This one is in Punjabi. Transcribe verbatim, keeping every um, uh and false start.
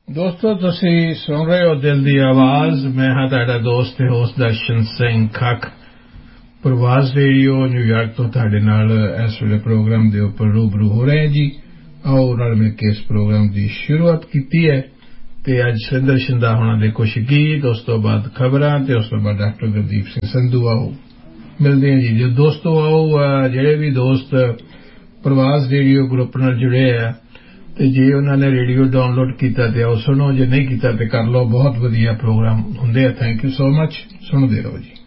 ਦੋਸਤੋ ਤੁਸੀਂ ਸੁਣ ਰਹੇ ਹੋ ਦਿਲ ਦੀ ਆਵਾਜ਼ ਮੈਂ ਹਾਂ ਤੁਹਾਡਾ ਦੋਸਤ ਤੇ ਹੋਸਟ ਦਰਸ਼ਨ ਸਿੰਘ ਖੱਖ ਪ੍ਰਵਾਸ ਰੇਡੀਓ ਨਿਊਯਾਰਕ ਤੋਂ ਤੁਹਾਡੇ ਨਾਲ ਇਸ ਵੇਲੇ ਪ੍ਰੋਗਰਾਮ ਦੇ ਉੱਪਰ ਰੂਬਰੂ ਹੋ ਰਹੇ ਹਾਂ ਜੀ ਆਓ ਨਾਲ ਮਿਲ ਕੇ ਇਸ ਪ੍ਰੋਗਰਾਮ ਦੀ ਸ਼ੁਰੂਆਤ ਕੀਤੀ ਹੈ ਤੇ ਅੱਜ ਸਿੰਦਰ ਸ਼ਿੰਦਾ ਹੋਣਾ ਦੇ ਕੁਝ ਗੀਤ ਉਸ ਤੋਂ ਬਾਅਦ ਖਬਰਾਂ ਤੇ ਉਸ ਤੋਂ ਬਾਅਦ ਡਾਕਟਰ ਗੁਰਦੀਪ ਸਿੰਘ ਸੰਧੂ ਆਓ ਮਿਲਦੇ ਹਾਂ ਜੀ ਜੋ ਦੋਸਤੋ ਆਓ ਜਿਹੜੇ ਵੀ ਦੋਸਤ ਪ੍ਰਵਾਸ ਰੇਡੀਓ ਗਰੁੱਪ ਨਾਲ ਜੁੜੇ ਆ ਤੇ ਜੇ ਉਹਨਾਂ ਨੇ ਰੇਡੀਓ ਡਾਊਨਲੋਡ ਕੀਤਾ ਤੇ ਉਹ ਸੁਣੋ ਜੇ ਨਹੀਂ ਕੀਤਾ ਤੇ ਕਰ ਲਓ ਬਹੁਤ ਵਧੀਆ ਪ੍ਰੋਗਰਾਮ ਹੁੰਦੇ ਆ ਥੈਂਕ ਯੂ ਸੋ ਮਚ ਸੁਣਦੇ ਰਹੋ ਜੀ